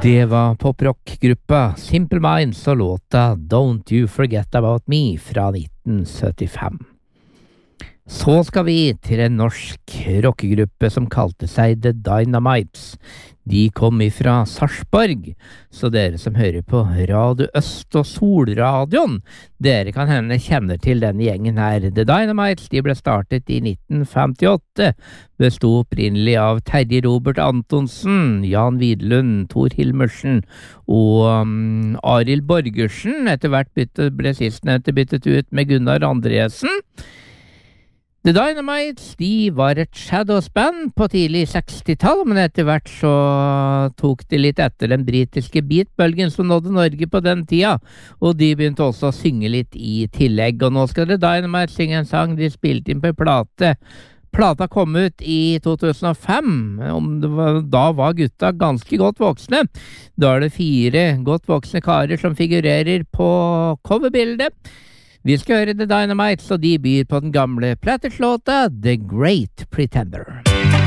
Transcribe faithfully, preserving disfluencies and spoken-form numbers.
Det var poprock-gruppa Simple Minds og låta Don't You Forget About Me fra nitten syttifem. Så skal vi til en norsk rockegruppe som kalte seg The Dynamites. De kom ifra Sarpsborg, så dere som hører på Radio Øst og Solradioen, dere kan hende kjenner til denne gjengen her. The Dynamites, de ble startet i nitten femtiåtte, bestod opprinnelig av Terje Robert Antonsen, Jan Widlund, Tor Hilmersen og um, Arild Borgersen. Etter hvert bytte, ble sistnevnte byttet ut med Gunnar Andresen. The Dynamites, de var et Shadows-band på tidlig sekstitall, men etter hvert så tok de litt etter den britiske beatbølgen som nådde Norge på den tida, og de begynte også å synge litt i tillegg, og nå skal The Dynamites synge en sang de spilte inn på plate. Plata kom ut i to tusen og fem, om det var, da var gutta ganske godt voksne. Da er det fire godt voksne karer som figurerer på coverbildet. Vi skal høre The Dynamites, og de byr på den gamle platterslåta The Great Pretender.